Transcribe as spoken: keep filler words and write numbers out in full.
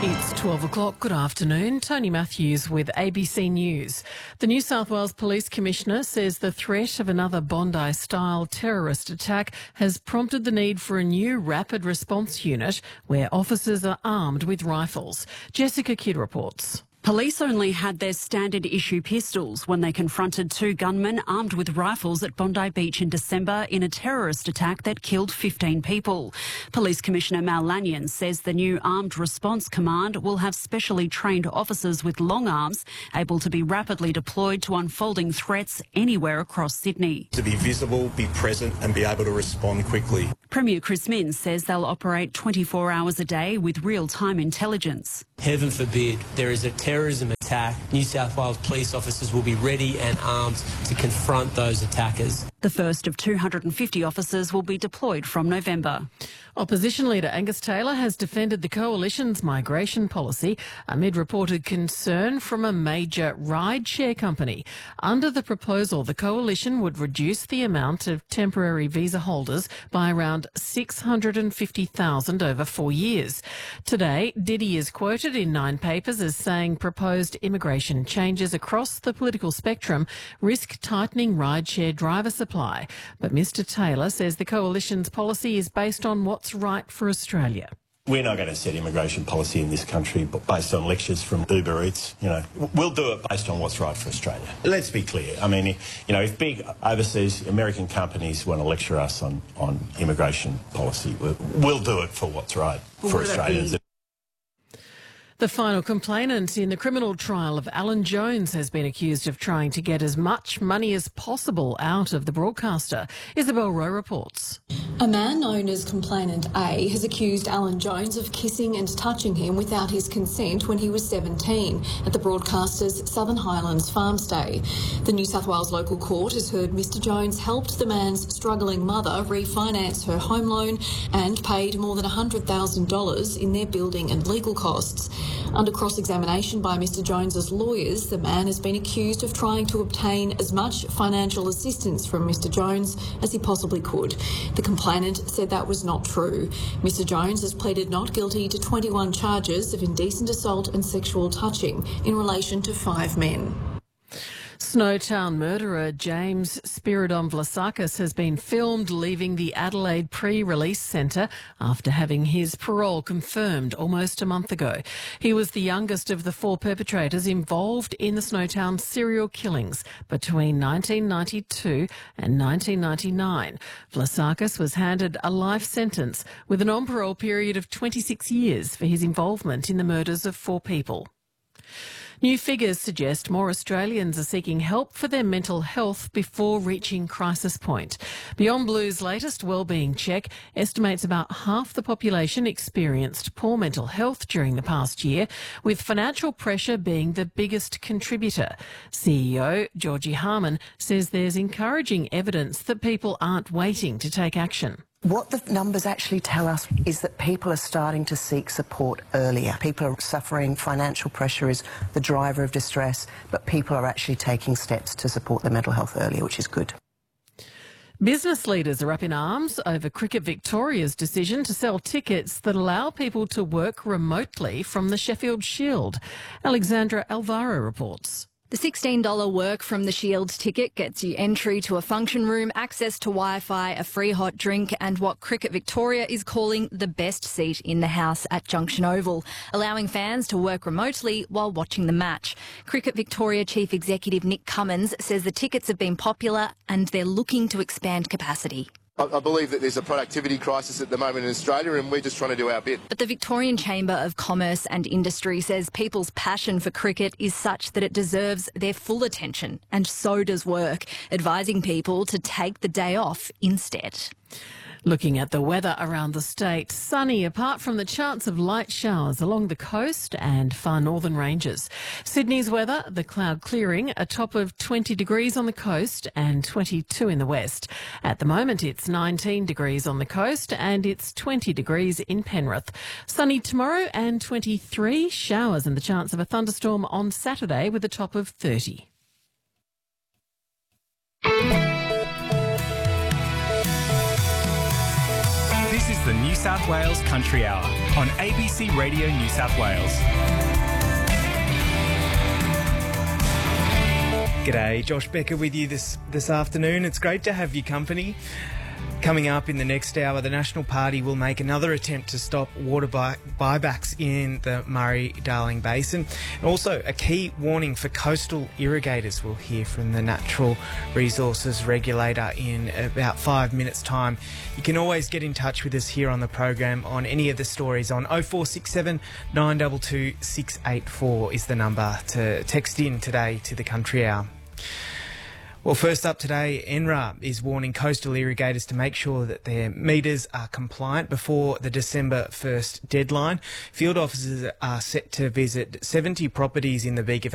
It's twelve o'clock. Good afternoon. Tony Matthews with A B C News. The New South Wales Police Commissioner says the threat of another Bondi-style terrorist attack has prompted the need for a new rapid response unit where officers are armed with rifles. Jessica Kidd reports. Police only had their standard issue pistols when they confronted two gunmen armed with rifles at Bondi Beach in December in a terrorist attack that killed fifteen people. Police Commissioner Mal Lanyon says the new Armed Response Command will have specially trained officers with long arms able to be rapidly deployed to unfolding threats anywhere across Sydney. To be visible, be present and be able to respond quickly. Premier Chris Minns says they'll operate twenty-four hours a day with real-time intelligence. Heaven forbid there is a terrorism attack, New South Wales police officers will be ready and armed to confront those attackers. The first of two hundred fifty officers will be deployed from November. Opposition leader Angus Taylor has defended the Coalition's migration policy amid reported concern from a major ride-share company. Under the proposal, the Coalition would reduce the amount of temporary visa holders by around six hundred fifty thousand over four years. Today, Diddy is quoted in Nine Papers as saying proposed immigration changes across the political spectrum risk tightening ride-share driver supply. But Mr Taylor says the Coalition's policy is based on what's right for Australia. We're not going to set immigration policy in this country based on lectures from Uber Eats. You know, we'll do it based on what's right for Australia. Let's be clear. I mean, you know, if big overseas American companies want to lecture us on, on immigration policy, we'll, we'll do it for what's right for Australians. The final complainant in the criminal trial of Alan Jones has been accused of trying to get as much money as possible out of the broadcaster. Isabel Rowe reports. A man known as Complainant A has accused Alan Jones of kissing and touching him without his consent when he was seventeen at the broadcaster's Southern Highlands farm stay. The New South Wales local court has heard Mr Jones helped the man's struggling mother refinance her home loan and paid more than one hundred thousand dollars in their building and legal costs. Under cross-examination by Mr Jones's lawyers, the man has been accused of trying to obtain as much financial assistance from Mr Jones as he possibly could. The complainant said that was not true. Mr Jones has pleaded not guilty to twenty-one charges of indecent assault and sexual touching in relation to five men. Snowtown murderer James Spiridon Vlasakis has been filmed leaving the Adelaide pre-release centre after having his parole confirmed almost a month ago. He was the youngest of the four perpetrators involved in the Snowtown serial killings between nineteen ninety-two and nineteen ninety-nine. Vlasakis was handed a life sentence with an on-parole period of twenty-six years for his involvement in the murders of four people. New figures suggest more Australians are seeking help for their mental health before reaching crisis point. Beyond Blue's latest wellbeing check estimates about half the population experienced poor mental health during the past year, with financial pressure being the biggest contributor. C E O Georgie Harman says there's encouraging evidence that people aren't waiting to take action. What the numbers actually tell us is that people are starting to seek support earlier. People are suffering, financial pressure is the driver of distress, but people are actually taking steps to support their mental health earlier, which is good. Business leaders are up in arms over Cricket Victoria's decision to sell tickets that allow people to work remotely from the Sheffield Shield. Alexandra Alvaro reports. The sixteen dollars work from the Shield ticket gets you entry to a function room, access to Wi-Fi, a free hot drink and what Cricket Victoria is calling the best seat in the house at Junction Oval, allowing fans to work remotely while watching the match. Cricket Victoria Chief Executive Nick Cummins says the tickets have been popular and they're looking to expand capacity. I believe that there's a productivity crisis at the moment in Australia and we're just trying to do our bit. But the Victorian Chamber of Commerce and Industry says people's passion for cricket is such that it deserves their full attention, and so does work, advising people to take the day off instead. Looking at the weather around the state, sunny apart from the chance of light showers along the coast and far northern ranges. Sydney's weather, the cloud clearing, a top of twenty degrees on the coast and twenty-two in the west. At the moment it's nineteen degrees on the coast and it's twenty degrees in Penrith. Sunny tomorrow and twenty-three, showers and the chance of a thunderstorm on Saturday with a top of thirty. This is the New South Wales Country Hour on A B C Radio New South Wales. G'day, Josh Becker with you this, this afternoon. It's great to have your company. Coming up in the next hour, the National Party will make another attempt to stop water buy- buybacks in the Murray-Darling Basin. And also a key warning for coastal irrigators. We'll hear from the Natural Resources Regulator in about five minutes' time. You can always get in touch with us here on the program on any of the stories on oh four six seven, nine two two, six eight four is the number to text in today to the Country Hour. Well, first up today, N R A is warning coastal irrigators to make sure that their meters are compliant before the December first deadline. Field officers are set to visit seventy properties in the Beaker Valley